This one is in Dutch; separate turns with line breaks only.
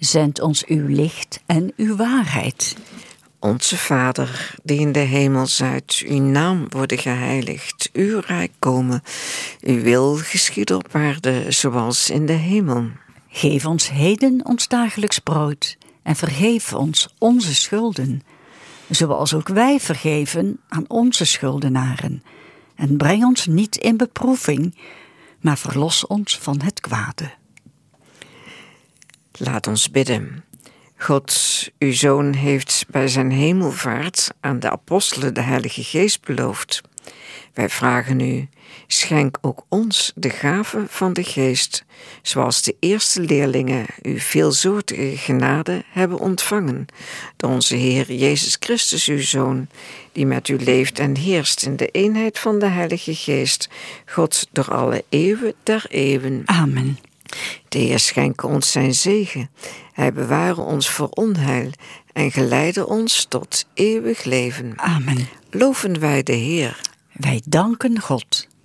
Zend ons uw licht en uw waarheid.
Onze Vader, die in de hemel zijt, uw naam worden geheiligd, uw rijk komen. Uw wil geschieden op aarde, zoals in de hemel.
Geef ons heden ons dagelijks brood en vergeef ons onze schulden, zoals ook wij vergeven aan onze schuldenaren. En breng ons niet in beproeving, maar verlos ons van het kwade.
Laat ons bidden. God, uw Zoon, heeft bij zijn hemelvaart aan de apostelen de Heilige Geest beloofd. Wij vragen u, schenk ook ons de gave van de Geest, zoals de eerste leerlingen uw veelsoortige genade hebben ontvangen, door onze Heer Jezus Christus, uw Zoon, die met u leeft en heerst in de eenheid van de Heilige Geest, God door alle eeuwen der eeuwen.
Amen.
De Heer schenke ons zijn zegen. Hij beware ons voor onheil en geleide ons tot eeuwig leven.
Amen.
Loven wij de Heer.
Wij danken God.